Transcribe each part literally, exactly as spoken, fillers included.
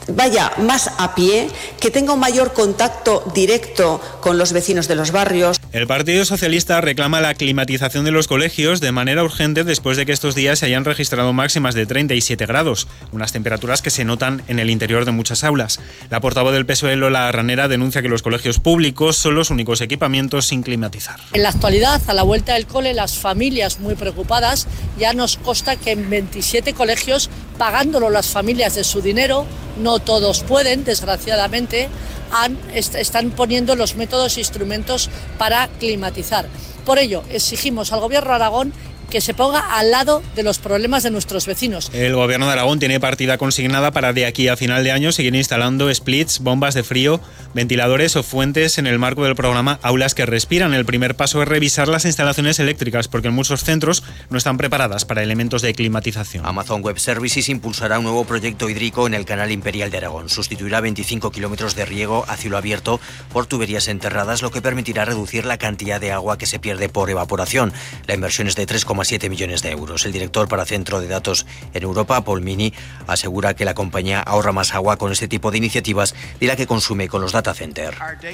vaya más a pie, que tenga un mayor contacto directo con los vecinos de los barrios. El Partido Socialista reclama la climatización de los colegios de manera urgente después de que estos días se hayan registrado máximas de treinta y siete grados, unas temperaturas que se notan en el interior de muchas aulas. La portavoz del P S O E, Lola Ranera, denuncia que los colegios públicos son los únicos equipamientos sin climatizar. En la actualidad, a la vuelta del cole, las familias muy preocupadas, ya nos consta que en veintisiete colegios, pagándolo las familias de su dinero, no todos pueden, desgraciadamente, han, est- están poniendo los métodos e instrumentos para climatizar. Por ello, exigimos al Gobierno de Aragón que se ponga al lado de los problemas de nuestros vecinos. El Gobierno de Aragón tiene partida consignada para de aquí a final de año seguir instalando splits, bombas de frío, ventiladores o fuentes en el marco del programa Aulas que Respiran. El primer paso es revisar las instalaciones eléctricas porque en muchos centros no están preparadas para elementos de climatización. Amazon Web Services impulsará un nuevo proyecto hídrico en el Canal Imperial de Aragón. Sustituirá veinticinco kilómetros de riego a cielo abierto por tuberías enterradas, lo que permitirá reducir la cantidad de agua que se pierde por evaporación. La inversión es de tres coma siete millones de euros. El director para Centro de Datos en Europa, Paul Mini, asegura que la compañía ahorra más agua con este tipo de iniciativas de la que consume con los data centers.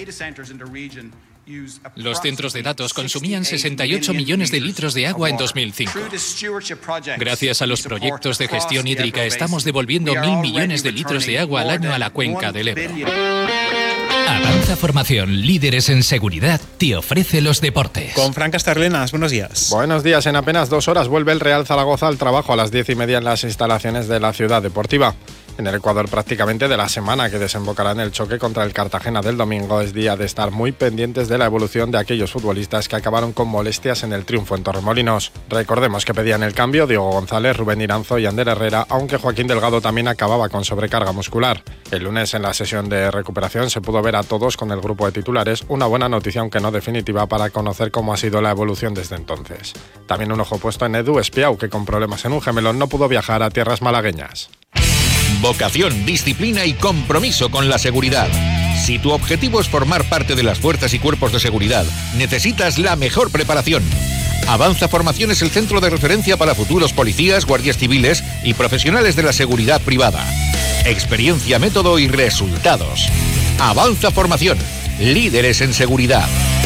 Los centros de datos consumían sesenta y ocho millones de litros de agua en dos mil cinco. Gracias a los proyectos de gestión hídrica estamos devolviendo mil millones de litros de agua al año a la cuenca del Ebro. Avanza Formación, líderes en seguridad, te ofrece los deportes. Con Fran Castarlenas, buenos días. Buenos días, en apenas dos horas vuelve el Real Zaragoza al trabajo a las diez y media en las instalaciones de la Ciudad Deportiva. En el Ecuador prácticamente de la semana que desembocará en el choque contra el Cartagena del domingo es día de estar muy pendientes de la evolución de aquellos futbolistas que acabaron con molestias en el triunfo en Torremolinos. Recordemos que pedían el cambio Diego González, Rubén Iranzo y Ander Herrera, aunque Joaquín Delgado también acababa con sobrecarga muscular. El lunes en la sesión de recuperación se pudo ver a todos con el grupo de titulares, una buena noticia aunque no definitiva para conocer cómo ha sido la evolución desde entonces. También un ojo puesto en Edu Espiau, que con problemas en un gemelo no pudo viajar a tierras malagueñas. Vocación, disciplina y compromiso con la seguridad. Si tu objetivo es formar parte de las fuerzas y cuerpos de seguridad, necesitas la mejor preparación. Avanza Formación es el centro de referencia para futuros policías, guardias civiles y profesionales de la seguridad privada. Experiencia, método y resultados. Avanza Formación, líderes en seguridad.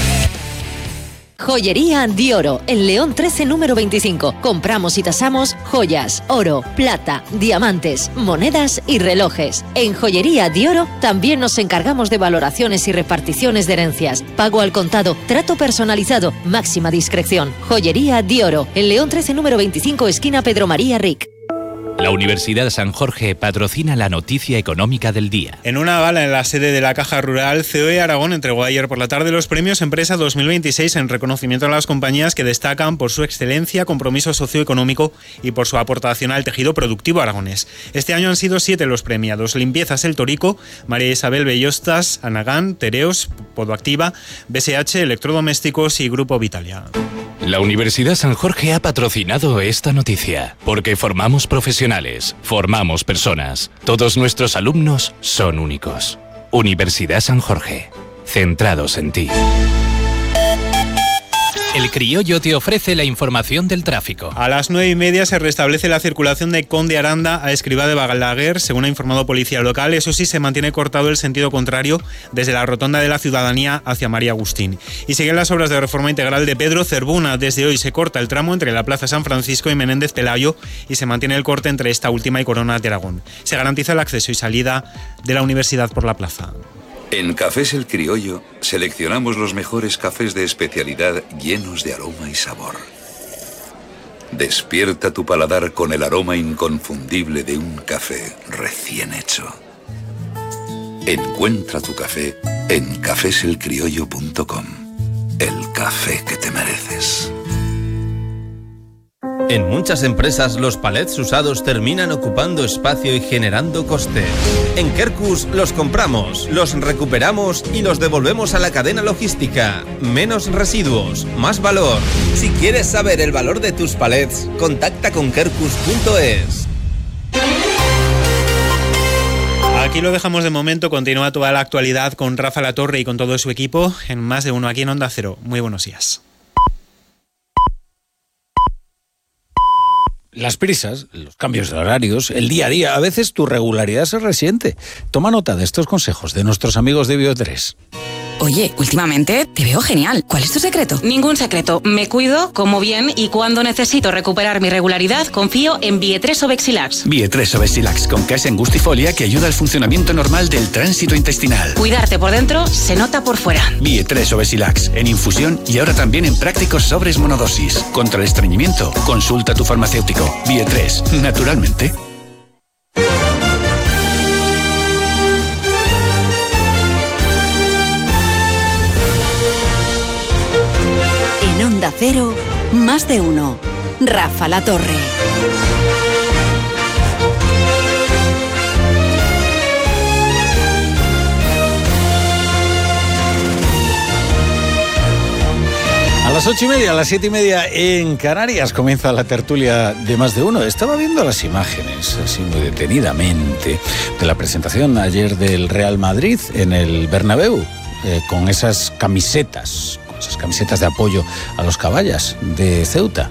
Joyería Dioro, en León trece número veinticinco. Compramos y tasamos joyas, oro, plata, diamantes, monedas y relojes. En Joyería Dioro también nos encargamos de valoraciones y reparticiones de herencias. Pago al contado, trato personalizado, máxima discreción. Joyería Dioro, en León trece número veinticinco, esquina Pedro María Ric. La Universidad San Jorge patrocina la noticia económica del día. En una gala en la sede de la Caja Rural, C O E Aragón entregó ayer por la tarde los premios Empresa dos mil veintiséis en reconocimiento a las compañías que destacan por su excelencia, compromiso socioeconómico y por su aportación al tejido productivo aragonés. Este año han sido siete los premiados: Limpiezas El Torico, María Isabel Bellostas, Anagán, Tereos, Podoactiva, B S H, Electrodomésticos y Grupo Vitalia. La Universidad San Jorge ha patrocinado esta noticia, porque formamos profesionales, formamos personas. Todos nuestros alumnos son únicos. Universidad San Jorge, centrados en ti. El Criollo te ofrece la información del tráfico. A las nueve y media se restablece la circulación de Conde Aranda a Escribá de Balaguer, según ha informado policía local. Eso sí, se mantiene cortado el sentido contrario desde la Rotonda de la Ciudadanía hacia María Agustín. Y siguen las obras de reforma integral de Pedro Cervuna. Desde hoy se corta el tramo entre la Plaza San Francisco y Menéndez Pelayo y se mantiene el corte entre esta última y Corona de Aragón. Se garantiza el acceso y salida de la universidad por la plaza. En Cafés El Criollo seleccionamos los mejores cafés de especialidad llenos de aroma y sabor. Despierta tu paladar con el aroma inconfundible de un café recién hecho. Encuentra tu café en cafés el criollo punto com. El café que te mereces. En muchas empresas los palets usados terminan ocupando espacio y generando costes. En Quercus los compramos, los recuperamos y los devolvemos a la cadena logística. Menos residuos, más valor. Si quieres saber el valor de tus palets, contacta con quercus punto es. Aquí lo dejamos de momento. Continúa toda la actualidad con Rafa Latorre y con todo su equipo en Más de Uno aquí en Onda Cero. Muy buenos días. Las prisas, los cambios de horarios, el día a día, a veces tu regularidad se resiente. Toma nota de estos consejos de nuestros amigos de Bio tres. Oye, últimamente te veo genial. ¿Cuál es tu secreto? Ningún secreto. Me cuido, como bien y cuando necesito recuperar mi regularidad, confío en Bio tres Obexilax. Bio tres Obexilax con Casen Gustifolia que ayuda al funcionamiento normal del tránsito intestinal. Cuidarte por dentro se nota por fuera. Bio tres Obexilax en infusión y ahora también en prácticos sobres monodosis. Contra el estreñimiento, consulta a tu farmacéutico. Bio tres, naturalmente. Onda Cero, más de uno. Rafa La Torre. A las ocho y media, a las siete y media en Canarias comienza la tertulia de Más de Uno. Estaba viendo las imágenes, así muy detenidamente, de la presentación ayer del Real Madrid en el Bernabéu, eh, con esas camisetas, con esas camisetas de apoyo a los caballas de Ceuta.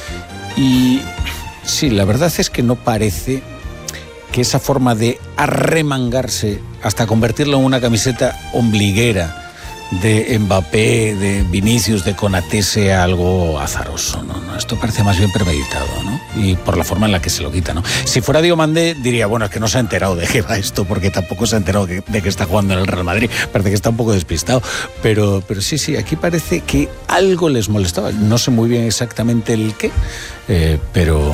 Y sí, la verdad es que no parece que esa forma de arremangarse hasta convertirlo en una camiseta ombliguera de Mbappé, de Vinicius, de Konaté sea algo azaroso, ¿no? No, esto parece más bien premeditado, ¿no? Y por la forma en la que se lo quita, ¿no? Si fuera Diomandé diría, bueno, es que no se ha enterado de qué va esto, porque tampoco se ha enterado de que está jugando en el Real Madrid, parece que está un poco despistado, pero, pero sí, sí, aquí parece que algo les molestaba, no sé muy bien exactamente el qué, eh, pero,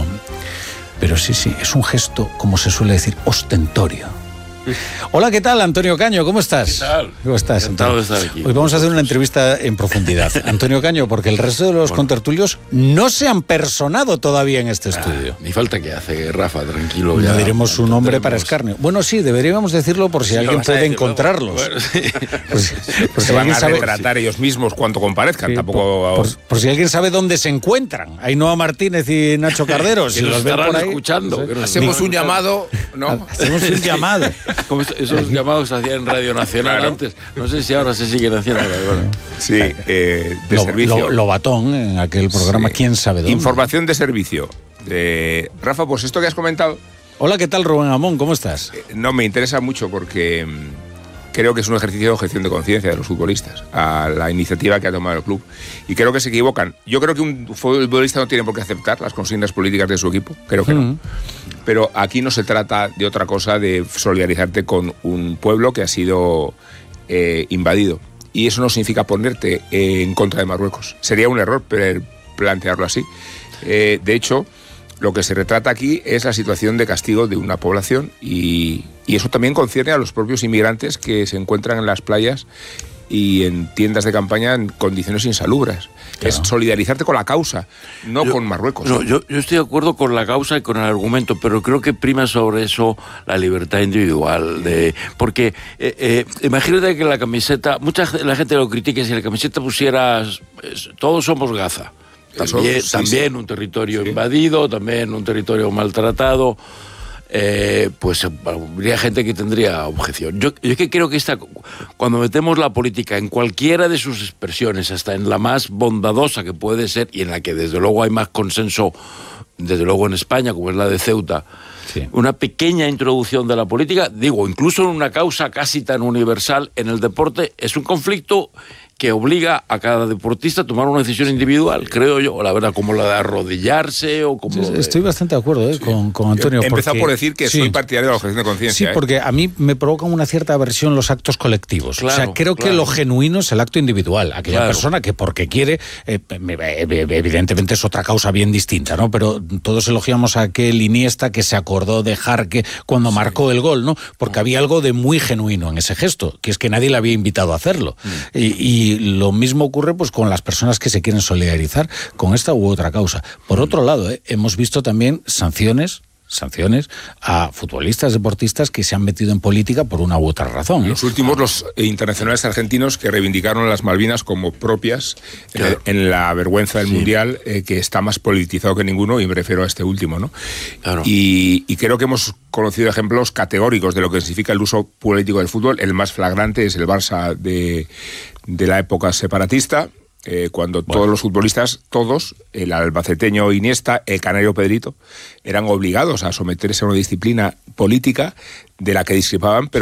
pero sí, sí, es un gesto, como se suele decir, ostentorio. Hola, ¿qué tal, Antonio Caño? ¿Cómo estás? ¿Qué tal? ¿Cómo estás? Encantado de estar aquí. Hoy vamos a hacer una entrevista en profundidad. Antonio Caño, porque el resto de los bueno. contertulios no se han personado todavía en este estudio. Ah, ni falta que hace, Rafa, tranquilo. No ya, diremos su nombre tenemos... para escarnio. Bueno, sí, deberíamos decirlo por si sí, alguien puede encontrarlos. Bueno, sí. pues, pues se van a sabe... retratar ellos mismos cuando comparezcan. Sí, Tampoco... por, por, por si alguien sabe dónde se encuentran. Ainhoa Martínez y Nacho Cardero. Si los ven por ahí, escuchando. No sé. Hacemos un llamado, ¿no? Hacemos un llamado. Como esos llamados se hacían en Radio Nacional claro. antes. No sé si ahora se siguen haciendo. Bueno. Sí, eh, de lo, servicio. Lo, Lobatón, en aquel programa, sí. ¿Quién sabe dónde? Información de servicio. Eh, Rafa, pues esto que has comentado... Hola, ¿qué tal, Rubén Amón? ¿Cómo estás? Eh, no, me interesa mucho porque creo que es un ejercicio de objeción de conciencia de los futbolistas a la iniciativa que ha tomado el club. Y creo que se equivocan. Yo creo que un futbolista no tiene por qué aceptar las consignas políticas de su equipo. Creo que mm. no. Pero aquí no se trata de otra cosa de solidarizarte con un pueblo que ha sido eh, invadido. Y eso no significa ponerte eh, en contra de Marruecos. Sería un error plantearlo así. Eh, de hecho, lo que se retrata aquí es la situación de castigo de una población y, y eso también concierne a los propios inmigrantes que se encuentran en las playas y en tiendas de campaña en condiciones insalubres. Claro. Es solidarizarte con la causa, no yo, con Marruecos. No, yo, yo estoy de acuerdo con la causa y con el argumento, pero creo que prima sobre eso la libertad individual. De, porque eh, eh, imagínate que la camiseta, mucha la gente lo critica, si la camiseta pusiera todos somos Gaza. También, sí, también sí. un territorio sí. invadido, también un territorio maltratado. Eh, pues habría gente que tendría objeción. Yo, yo es que creo que esta, cuando metemos la política en cualquiera de sus expresiones, hasta en la más bondadosa que puede ser, y en la que desde luego hay más consenso, desde luego en España, como es la de Ceuta, sí. una pequeña introducción de la política, digo, incluso en una causa casi tan universal en el deporte, es un conflicto que obliga a cada deportista a tomar una decisión individual, creo yo, la verdad, como la de arrodillarse o como... Sí, de... Estoy bastante de acuerdo eh, sí. con, con Antonio. He empezado porque... por decir que sí. soy partidario de la objeción de conciencia. Sí, eh. porque a mí me provocan una cierta aversión los actos colectivos. Claro, o sea, creo claro. que lo genuino es el acto individual. Aquella claro. persona que porque quiere, eh, evidentemente es otra causa bien distinta, ¿no? Pero todos elogiamos a aquel Iniesta que se acordó de Jarque cuando sí. marcó el gol, ¿no? Porque había algo de muy genuino en ese gesto, que es que nadie le había invitado a hacerlo. Mm. Y, y lo mismo ocurre pues con las personas que se quieren solidarizar con esta u otra causa. Por otro lado, eh, hemos visto también sanciones sanciones a futbolistas, deportistas que se han metido en política por una u otra razón. ¿eh? Los últimos, los internacionales argentinos que reivindicaron las Malvinas como propias claro. en, en la vergüenza del sí. Mundial, eh, que está más politizado que ninguno, y me refiero a este último, ¿no? Claro. Y, y creo que hemos conocido ejemplos categóricos de lo que significa el uso político del fútbol. El más flagrante es el Barça de, de la época separatista, eh, cuando bueno. todos los futbolistas, todos, el albaceteño Iniesta, el canario Pedrito, eran obligados a someterse a una disciplina política de la que discrepaban, pero